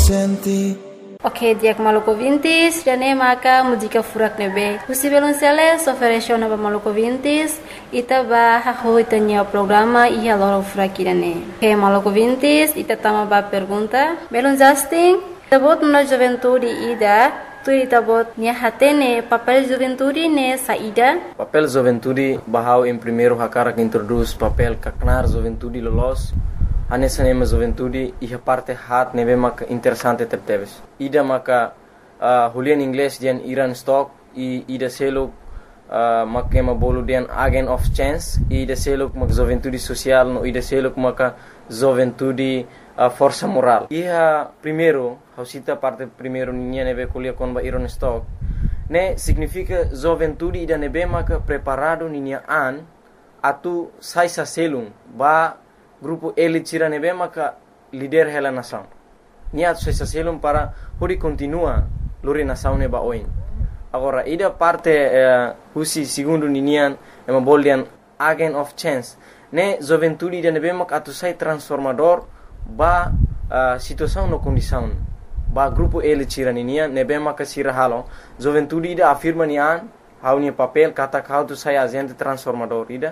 senti. Ok, diak maluco vintis, dane maka música furak nebe. Husi belum sele ofereceu na maluco vintis, ita ba haho itanya programa ia loro furak irane. Ok, maluco vintis, ita tama ba pergunta. Belum Justin, tabot na juventude ida, tu ita bot nia hatene papel juventude ne saída. Papel juventude bahau em primeiro hakara que introduz papel kaknar juventude lolos. Anessa nema juventude iha parte hat neve mak interessante tepteves. Ida maka hulian inglês dian Iran stock e ida selo mak ema bolu dian agent of chance e ida selo mak juventude social no ida selo maka juventude força moral. Iha primeiro hausita parte primeiro ninha neve kulia kon ba Iran stock ne significa juventude ida neve maka preparado ninha an atu sai sa selum ba grupo elite tira nebe maka líder hela nação. Nia suesa selum para hori continua lori nação neba oin. Agora ida parte husi segundo ninian ema boldian agent of chance. Ne juventude ida nebe maka atu sai transformador ba situação no condição. Ba grupo elite tira ninian nebe maka sira halo. Juventude ida afirma nian haunia papel kata kau tu sai agente transformador ida.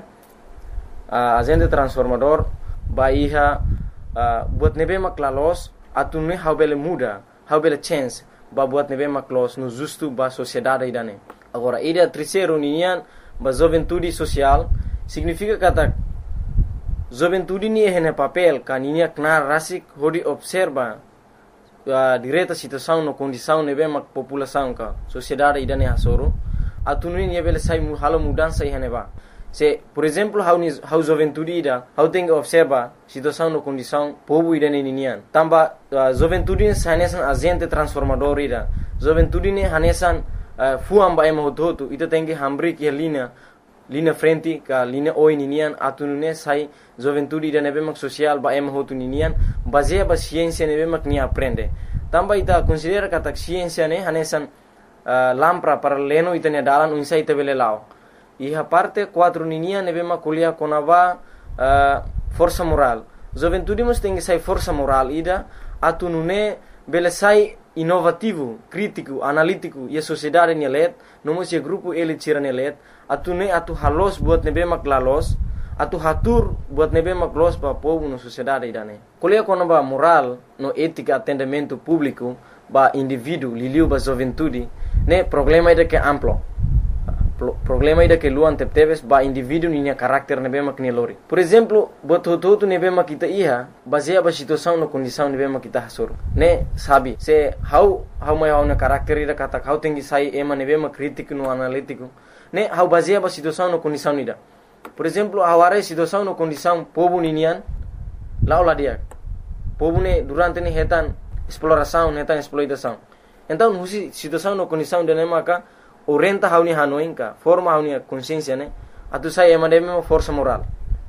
Agente transformador ba iha buat nebe maklalos atune haubele muda haubele chance ba buat nebe maklos no justo ba sociedade idane. Agora ida terceiro ninian ba juventude social significa kata juventude ni hene papel kaninia knar rasik hodi observa direta situação no condição nebe mak população ka sociedade idane hasoro atune ni bele sai halo mudança ihane ba. Se, por exemplo, how juventude ida, how tem que observa situação no condição povo ida ninian. Tamba juventude hanesan agente transformador ida. Juventude ne hanesan fuam ba ema hotu ita tem que hambri que linha frente ka linha oi ninian atunune sai juventude ida nebe mak social ba ema hotu ninian baseia ba ciência nebe mak ni aprende. Tamba ita considera kata ciência ne hanesan lampra para leno ita ne dalan unsa ita bele lao. Iha parte 4 ninia nebe makulia konava força moral. Juventude mas tem que sai força moral ida atunune bele sai inovativo, crítico, analítico e a sociedade nelet, nomos e grupo ele tira nelet, atune atu halos buat nebe maklalos, atu hatur buat nebe maklos pa povo no sociedade idane. Kulia konava moral no ética atendimento público ba indivíduo liliu ba juventude, ne problema ida que amplo. Problema ida que luan tepteves ba indivíduo ninya karakter nebe mak nelori. Por exemplo, buat hotu nebe mak kita iha baseia ba situação no condição nebe mak kita hasor. Ne sabi se how mai na karakter ida kata how tengi sai ema nebe mak crítico no analítico. Ne how baseia ba situação no condição ida. Por exemplo, aware situação no condição povo ninian laula dia. Povo ne durante ne hetan exploração, hetan exploitação. Então, husi situação no condição de nemaka orienta hauni hanoinka forma hauni consciência ne atu sai emademe força moral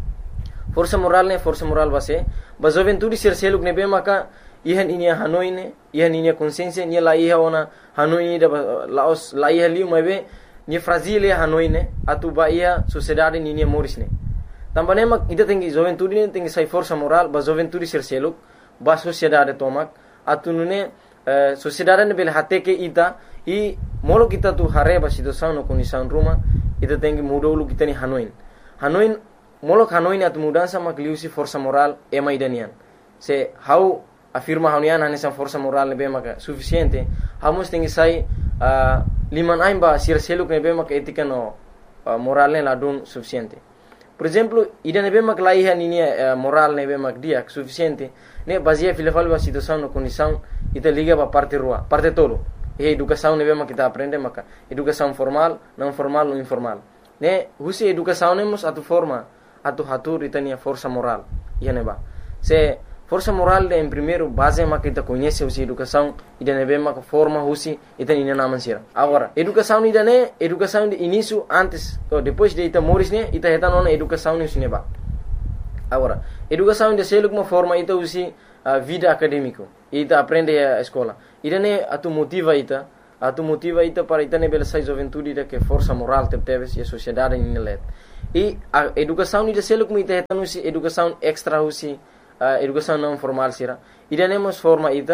ne força moral base ba juventude ser seluk ne be maka ihan inia hanoine ihan inia consciência ni la iha ona hanoine da laos la iha liu mabe ni fragile hanoine atu ba ia sociedade ni morisne tambane mak ida tengi juventude ne tengi sai força moral ba juventude ser seluk ba sociedade tomak atu nune sociedade ne bel hateke ita e molo kita tu hareba situação no condição ruma ita tem que mudar o kita ni Hanoin molo Hanoin atu mudança makliusi força moral ema idanian se how afirma haunian hanesan força moral nebe maka suficiente hamos tem que sai liman aimba sir seluk nebe maka etika no moral ne ladun suficiente. Por exemplo, ida nebe mak laiha ninia moral nebe mak dia suficiente ne baseia filafal ba situação no condição ita liga ba parte rua parte tolo. E educação nebe mak kita aprende maka educação formal, não formal ou informal. Ne husi educação nemos atu forma atu hatur itania força moral. Ia neba. Se força moral em primeiro base mak kita conhece husi educação ida nebe mak forma husi itania naman sira. Agora, educação ida ne educação de início antes ou depois de ita moris ne ita heta nona educação ne neba. Agora, educação de seluk uma forma ita husi vida acadêmico. Ita aprende a escola. Ida ne atu motiva ita para ita ne belesai juventude ida que força moral teves e a sociedade in let. E a educação ida seluk ita heta nusi educação extra husi educação não formal sira. Ida nemos forma ita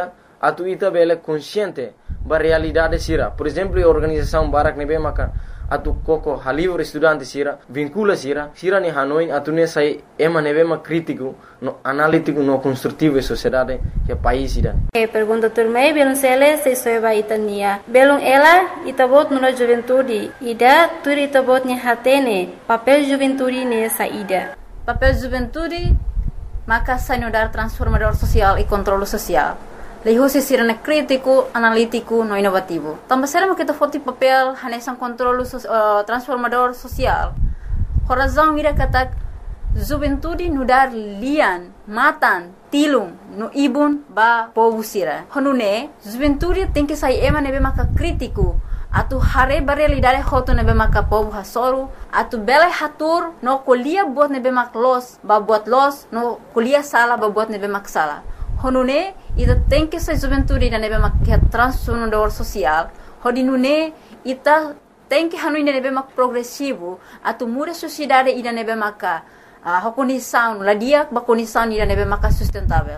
atu ita bele consciente ba realidade sira. Por exemplo, a organização Barak nebe maka atu koko halivre estudante sira vincula sira ni Hanoi atu ne sai ema nebe ma crítico no analítico no construtivo e sociedade que país ida. Pergunta turmei belum sele se soeba itania. Belum ela itabot nula juventude ida turi itabot ni hatene papel juventude ne saída. Papel juventude maka sanudar transformador social e controle social. Lehusi sirene crítico, analítico, no inovativo. Também será que kita papel hanesan controle transformador social. Horazão ira katak juventude nudar lian, matan, tilung, no ibun ba povo sira. Honune, juventude tem que sair ema nebe maka crítico. Atu hare realidade hoto nebe maka povo hasoru. Atu bela hatur no kuliah buat nebe mak los, ba buat los, no kuliah sala ba buat nebe mak sala. Honune, ita tem que ser juventude da nebe mak transformador social. Hodinune, ita tem que hanui nebe mak progressivo. Atu muda sociedade ida nebe maka condição, ladia ba condição ida nebe maka sustentável.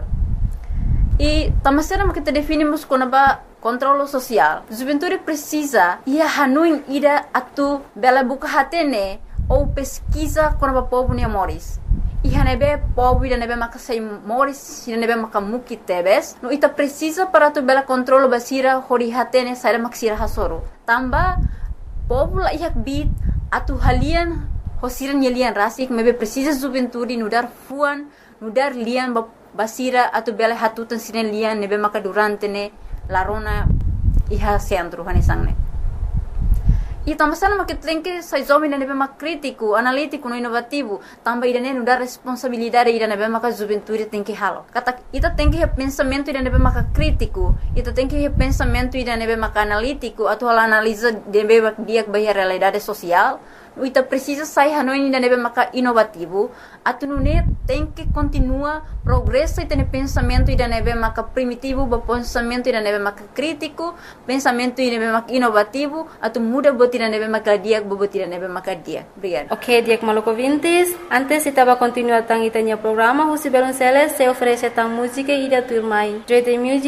E tamasera kita definimos como ba controle social. Juventude precisa ia hanui ida atu bela buka hatene ou pesquisa como ba povo ne moris. Iha nebe povo ida nebe maka sai moris ida nebe maka muki tebes no ita precisa para tu bela controle basira hori hatene sai maksira hasoro. Tamba povo la ihak bit atu halian hosiran yelian rasik mebe precisa juventude nudar fuan nudar lian basira atu bela hatutan sinen lian nebe maka durante ne larona iha centro hanisang ne. E também sana que tem que sai jovem nebe mak crítico, analítico, no inovativo, também ida ne dar responsabilidade ida nebe maka juventude tem que halo. Kata ita tem que pensamento ida nebe maka crítico, ita tem que pensamento ida nebe maka analítico, atau analisa nebe mak dia bahia realidade social. Ita precisa sair hanoi ida nebe maka inovativo, atu nune tem que continua progresso ita ne pensamento ida nebe maka primitivo, ba pensamento ida nebe maka crítico, pensamento ida nebe maka inovativo, atu muda bot ida nebe maka dia, bot ida nebe maka dia. Obrigada. Ok, Diak Maluco Vintes, antes itaba continuar tang itanya programa, Husi Belonceles se oferece tang música ida turmai. Joy the music